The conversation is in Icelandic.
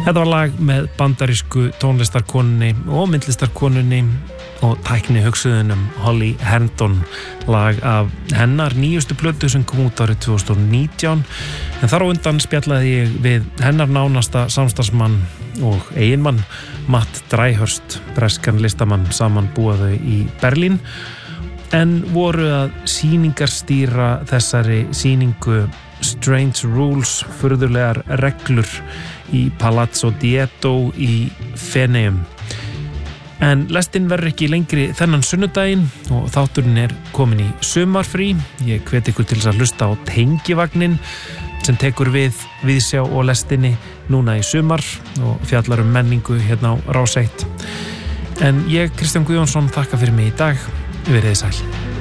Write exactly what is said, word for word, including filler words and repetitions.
Þetta var lag með bandarísku tónlistarkonunni og myndlistarkonunni og tækni hugsuðunum Holly Herndon, lag af hennar nýjustu plötu sem kom út árið tvö þúsund og nítján, en þar á undan spjallaði ég við hennar nánasta samstarfsmann og eiginmann Matt Dryhurst, breskan listamann, saman búa þau í Berlín en voru að sýningarstýra þessari sýningu Strange Rules, furðulegar reglur í Palazzo Dietto í Feneyjum. En lestin verður ekki lengri þennan sunnudaginn og þátturinn er komin í sumarfrí. Ég hvet ykkur til þess að hlusta á Tengivagnin sem tekur við viðsjá og lestinni núna í sumar og fjallar um menningu hérna á Rás eitt. En ég, Kristján Guðjónsson, þakka fyrir mig í dag. Verið þið sæl.